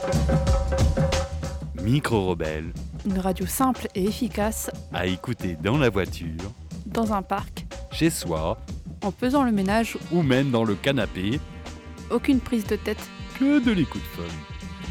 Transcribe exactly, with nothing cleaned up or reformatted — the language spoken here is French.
Micro-Rebelle, Une radio simple et efficace à écouter dans la voiture, dans un parc, chez soi en faisant le ménage, ou même dans le canapé, aucune prise de tête. que de l'écoute folle.